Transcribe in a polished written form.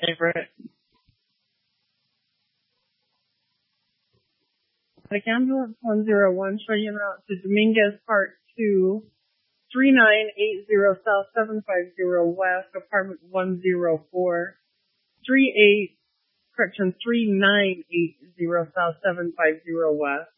favorite. Like ambulance 101 showing en route to Dominguez Park 2, 3980 South 750 West, apartment 104, 3980 South 750 West.